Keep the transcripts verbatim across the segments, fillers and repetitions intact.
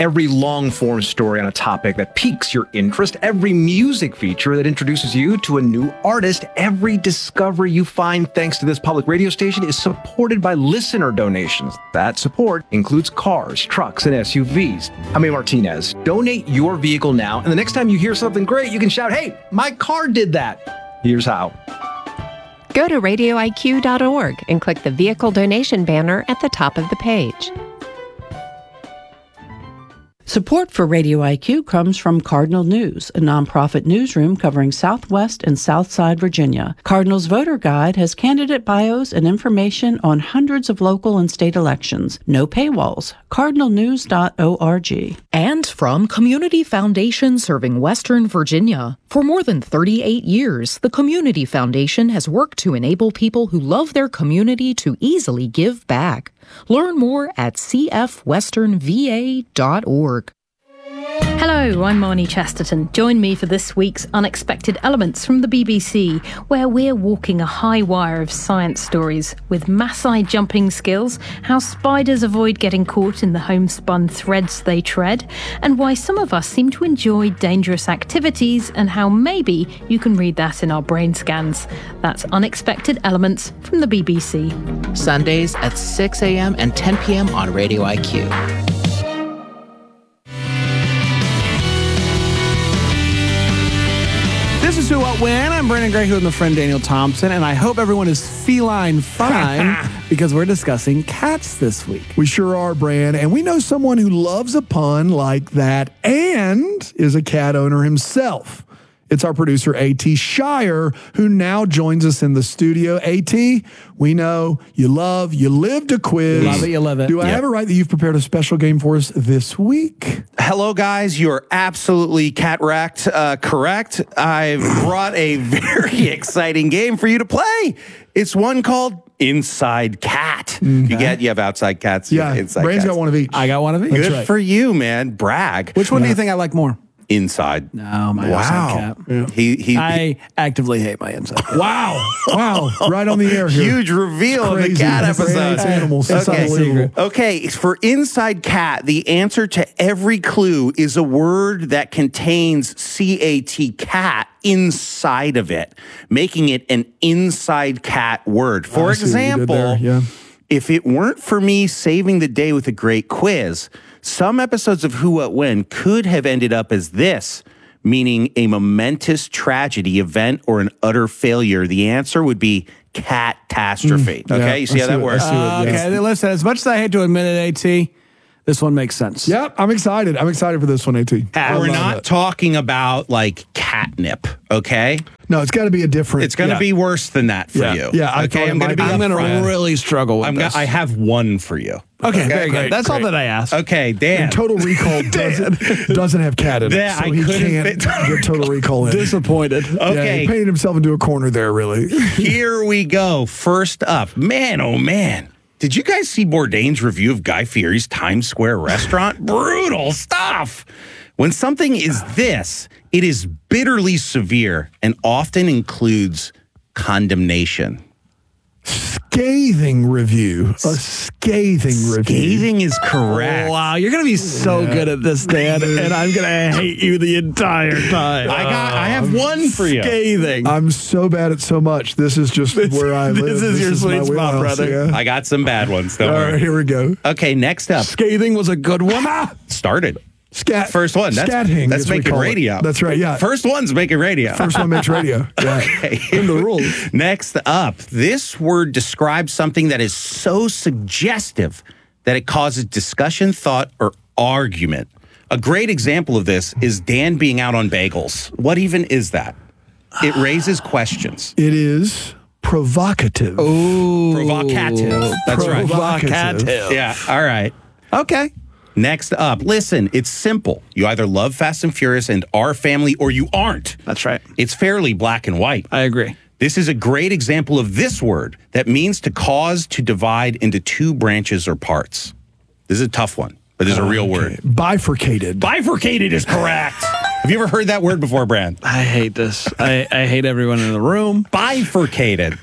Every long-form story on a topic that piques your interest, every music feature that introduces you to a new artist, every discovery you find thanks to this public radio station is supported by listener donations. That support includes cars, trucks, and S U Vs. I'm A. Martinez. Donate your vehicle now, and the next time you hear something great, you can shout, "Hey, my car did that." Here's how. Go to radio I Q dot org and click the vehicle donation banner at the top of the page. Support for Radio I Q comes from Cardinal News, a nonprofit newsroom covering Southwest and Southside Virginia. Cardinal's Voter Guide has candidate bios and information on hundreds of local and state elections. No paywalls. cardinal news dot org. And from Community Foundation serving Western Virginia. For more than thirty-eight years, the Community Foundation has worked to enable people who love their community to easily give back. Learn more at c f western v a dot org. Hello, I'm Marnie Chesterton. Join me for this week's Unexpected Elements from the B B C, where we're walking a high wire of science stories with Maasai jumping skills, how spiders avoid getting caught in the homespun threads they tread, and why some of us seem to enjoy dangerous activities and how maybe you can read that in our brain scans. That's Unexpected Elements from the B B C. Sundays at six a.m. and ten p.m. on Radio I Q. This is Who What When. I'm Brandon Gray, with my friend Daniel Thompson, and I hope everyone is feline fine because we're discussing cats this week. We sure are, Brand, and we know someone who loves a pun like that and is a cat owner himself. It's our producer, A T Shire, who now joins us in the studio. A T, we know you love, you live to quiz. Love it, you love it. Do I Yep. have it right that you've prepared a special game for us this week? Hello, guys. You're absolutely cat-wracked uh, correct. I've brought a very exciting game for you to play. It's one called Inside Cat. Mm-hmm. You get, you have outside cats. You Yeah, have inside Brand's cats. got one of each. I got one of each. Good right. for you, man. Brag. Which one do you think I like more? Inside. No, my Wow. outside cat. He, he, I actively hate my inside cat. Wow. Wow. Right on the air here. Huge reveal of the Crazy. cat Brand episode. hates animals. It's Okay. unbelievable. Okay, for Inside Cat, the answer to every clue is a word that contains C A T, cat, inside of it, making it an inside cat word. For I see what you did example, there, yeah. if it weren't for me saving the day with a great quiz, some episodes of Who What When could have ended up as this, meaning a momentous tragedy, event, or an utter failure. The answer would be catastrophe. Mm, okay, yeah, you see I how see that what- works? I see what- Uh, yeah. okay, listen, as much as I hate to admit it, AT, this one makes sense. Yep, I'm excited. I'm excited for this one, A T. I We're love not it. talking about like catnip, okay? No, it's got to be a different. It's going to yeah. be worse than that for Yeah, you. yeah, I okay. thought it I'm might going to be. be. I'm going upfront. to really struggle with I'm this. gonna, I have one for you. okay, very great, good. That's all great. that I asked. Okay, Dan. And Total Recall doesn't, doesn't have cat in it, Yeah, so I he couldn't can't fit- get Total Recall in. Disappointed. Yeah, Okay. he painted himself into a corner there, really. Here we go. First up, man, oh man. Did you guys see Bourdain's review of Guy Fieri's Times Square restaurant? Brutal stuff. When something is this, it is bitterly severe and often includes condemnation. Scathing review. A scathing review. Scathing is correct. Wow, you're going to be so good at this, Dan, and I'm going to hate you the entire time. I got. I have one for you. Scathing. I'm so bad at so much. This is just where I live. this is your sweet my spot, wheelhouse, brother. yeah. I got some bad ones. Don't All worry. right, here we go. Okay, next up. Scathing was a good one. Started. Scat. First one. That's, Scathing, that's as we making call it. radio. That's right, yeah. First one's making radio. First one makes radio. Yeah. Okay. In the rules. Next up, this word describes something that is so suggestive that it causes discussion, thought, or argument. A great example of this is Dan being out on bagels. What even is that? It raises questions. It is provocative. Ooh. Provocative. That's right. Provocative. Yeah. All right. Okay. Next up, listen, it's simple. You either love Fast and Furious and our family or you aren't. That's right. It's fairly black and white. I agree. This is a great example of this word that means to cause to divide into two branches or parts. This is a tough one, but this is a real Okay. word. Bifurcated. Bifurcated is correct. Have you ever heard that word before, Brand? I hate this. I, I hate everyone in the room. Bifurcated.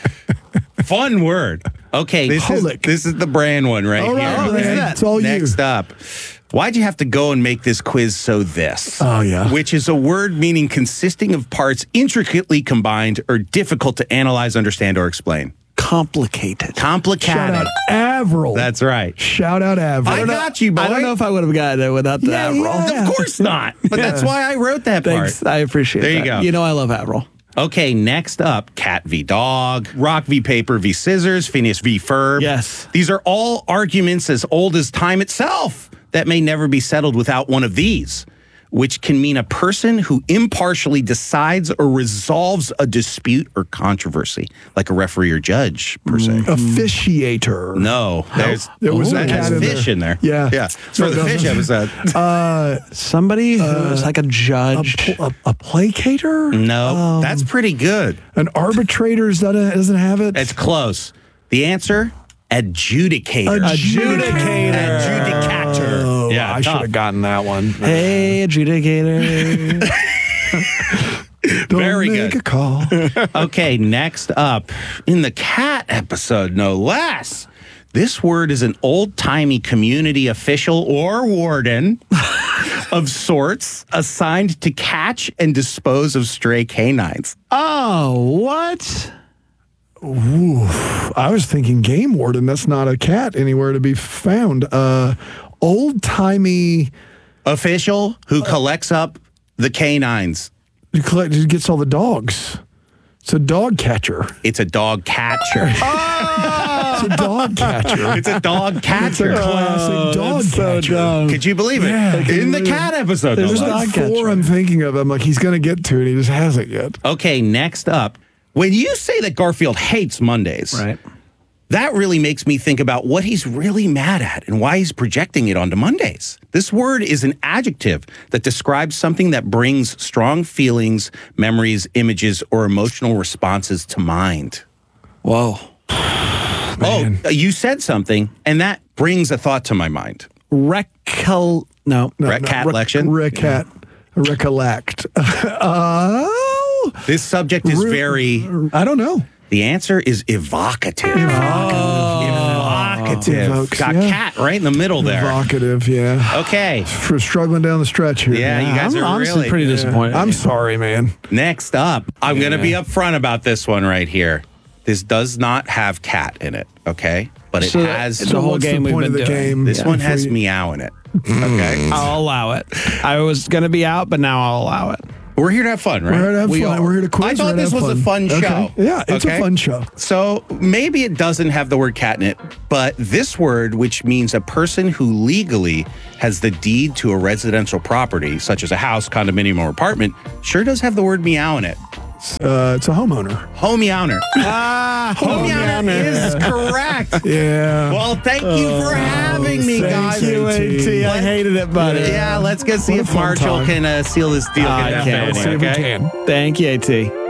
Fun word. Okay, this is, Holic. this is the Brand one right All right, here. Brand, it's all you. Next up, Why'd you have to go and make this quiz so this? Oh, yeah. Which is a word meaning consisting of parts intricately combined or difficult to analyze, understand, or explain. Complicated. Complicated. Shout out Avril. That's right. Shout out Avril. I got you, boy. I don't know if I would have gotten it without the Yeah, Avril. yeah. Of course not. But Yeah. that's why I wrote that Thanks. part. I appreciate There you that. go. You know I love Avril. Okay, next up, cat v. dog, rock v. paper v. scissors, Phineas v. Ferb. Yes. These are all arguments as old as time itself that may never be settled without one of these, which can mean a person who impartially decides or resolves a dispute or controversy, like a referee or judge, per se. Officiator. No, there's There was that a has cat in fish there. in there. Yeah. Yeah. It's for No, the no, fish no. episode. Uh, Somebody who's like a a, judge. pl- a, a placator? No, that's pretty good. An arbitrator is that a, doesn't have it? It's close. The answer, adjudicator. Adjudicator. Adjudicator. Oh, Yeah, I should tough. have gotten that one. Hey, adjudicator. Don't Very make good. a call. Okay, next up, in the cat episode, no less. This word is an old-timey community official or warden of sorts assigned to catch and dispose of stray canines. Oh, what? Ooh, I was thinking game warden. That's not a cat anywhere to be found. Uh, old timey. Official who collects up the canines. Who collect- who gets all the dogs? It's a dog catcher. It's a dog catcher. It's a dog catcher. It's a dog It's a catcher. classic dog catcher. Could you believe it? Yeah, I can In the believe it. cat episode. There's no like less. dog four catcher. I'm thinking of. I'm like, he's going to get to it. He just hasn't yet. Okay, next up. When you say that Garfield hates Mondays, Right. that really makes me think about what he's really mad at and why he's projecting it onto Mondays. This word is an adjective that describes something that brings strong feelings, memories, images, or emotional responses to mind. Whoa. Man. Oh, you said something, and that brings a thought to my mind. Recol... No. No, Recollection? Rec- recat. Recollect. Oh. This subject is Re- very... I don't know. The answer is evocative. Evocative. Evokes, Got yeah. cat right in the middle there. Evocative, yeah. Okay. For struggling down the stretch here. Yeah, you guys I'm are honestly really... pretty disappointed. I'm sorry, man. Next up, I'm going to be upfront about this one right here. This does not have cat in it, okay? But it So has... the whole what's game the we've point been of the doing. game? This Yeah. one For has you- meow in it. Okay. I'll allow it. I was going to be out, but now I'll allow it. We're here to have fun, right? We're here to have We fun. are. We're here to quiz. I thought We're here this to have was a fun Okay. show. Yeah, it's Okay? a fun show. So maybe it doesn't have the word cat in it, but this word, which means a person who legally has the deed to a residential property, such as a house, condominium, or apartment, sure does have the word meow in it. Uh, it's a homeowner. Homeowner. Ah, Homeowner is correct. Yeah. Well, thank you for having me, thank guys. you, A T. I hated it, buddy. Yeah, let's go see What a if fun Marshall time. can uh, seal this deal. I Get that can. family, See if we okay? can. Thank you, A T.